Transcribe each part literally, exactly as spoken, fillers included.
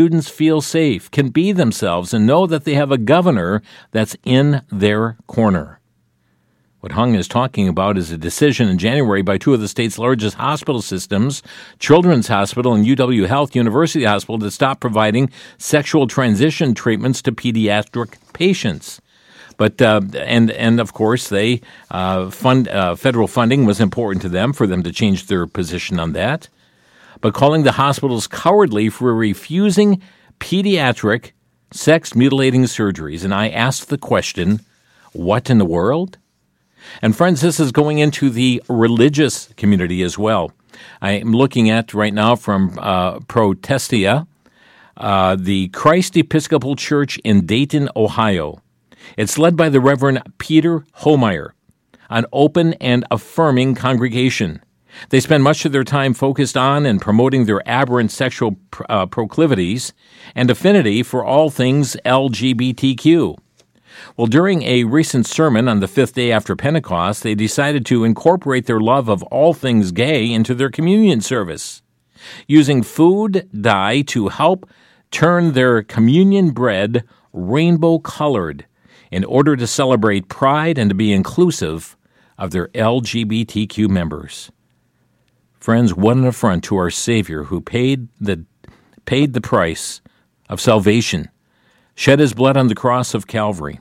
students feel safe, can be themselves, and know that they have a governor that's in their corner. What Hung is talking about is a decision in January by two of the state's largest hospital systems, Children's Hospital and U W Health University Hospital, to stop providing sexual transition treatments to pediatric patients. But uh, and and of course, they uh, fund uh, federal funding was important to them for them to change their position on that. But calling the hospitals cowardly for refusing pediatric sex mutilating surgeries, and I asked the question, what in the world? And friends, this is going into the religious community as well. I am looking at right now from uh, Protestia, uh, the Christ Episcopal Church in Dayton, Ohio. It's led by the Reverend Peter Homeyer, an open and affirming congregation. They spend much of their time focused on and promoting their aberrant sexual uh, proclivities and affinity for all things L G B T Q. Well, during a recent sermon on the fifth day after Pentecost, they decided to incorporate their love of all things gay into their communion service, using food dye to help turn their communion bread rainbow-colored in order to celebrate pride and to be inclusive of their L G B T Q members. Friends, what an affront to our Savior who paid the paid the price of salvation, shed his blood on the cross of Calvary.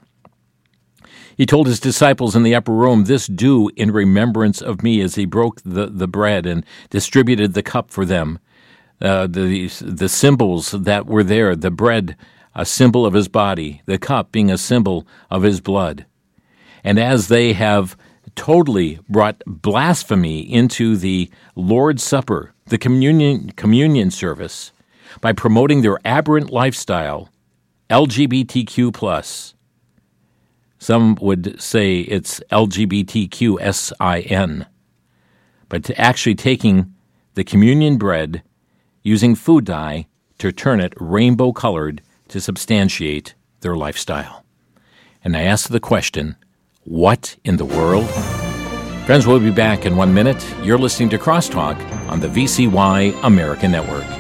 He told his disciples in the upper room, "This do in remembrance of me," as he broke the, the bread and distributed the cup for them. Uh, the, the symbols that were there, the bread, a symbol of his body, the cup being a symbol of his blood. And as they have totally brought blasphemy into the Lord's Supper, the communion communion service, by promoting their aberrant lifestyle, L G B T Q plus. Some would say it's L G B T Q S I N. But to actually taking the communion bread, using food dye to turn it rainbow-colored to substantiate their lifestyle. And I ask the question, what in the world? Friends, we'll be back in one minute. You're listening to Crosstalk on the V C Y American Network.